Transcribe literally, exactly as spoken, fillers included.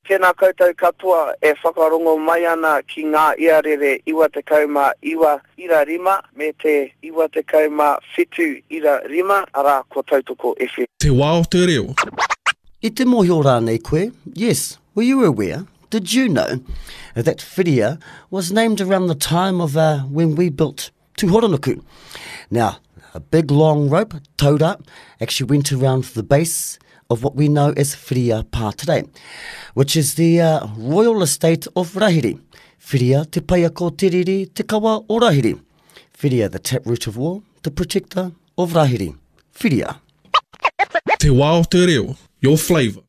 Tēnā koutou katoa e whakarongo mai ana ki ngā iarere iwa te kauma iwa ira rima me te iwa te kauma whitu ira rima ara ko tautoko F M. Te wā o te reo. I te mohio rānei koe, yes, were you aware? Did you know that Whiria was named around the time of uh, when we built Tūhoranoko? Now, a big long rope towed up actually went around the base of what we know as Whiria Pā today, which is the uh, royal estate of Rahiri. Whiria te paia ko tiriri te kawa o Rahiri. Whiria, the taproot of war, the protector of Rahiri. Whiria. Te wā o te reo, your flavour.